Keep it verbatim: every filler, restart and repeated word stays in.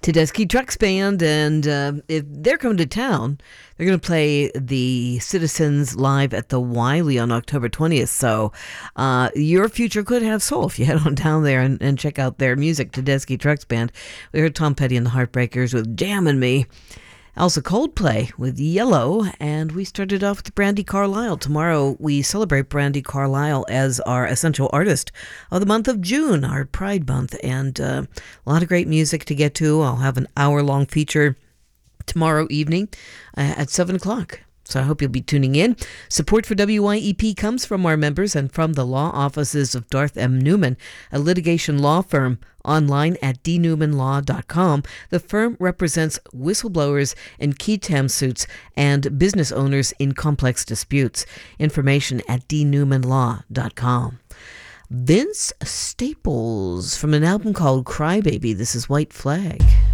Tedeschi Trucks Band, and uh, if they're coming to town, they're going to play the Citizens live at the Wiley on October twentieth. So uh, your future could have soul if you head on down there and, and check out their music. Tedeschi Trucks Band. We heard Tom Petty and the Heartbreakers with Jammin' Me. Also Coldplay with Yellow, and we started off with Brandi Carlile. Tomorrow we celebrate Brandi Carlile as our Essential Artist of the month of June, our Pride Month, and uh, a lot of great music to get to. I'll have an hour-long feature tomorrow evening uh, at seven o'clock. So I hope you'll be tuning in. Support for W Y E P comes from our members and from the law offices of Darth M. Newman, a litigation law firm, online at d newman law dot com. The firm represents whistleblowers in key tam suits and business owners in complex disputes. Information at d newman law dot com. Vince Staples from an album called Crybaby. This is White Flag.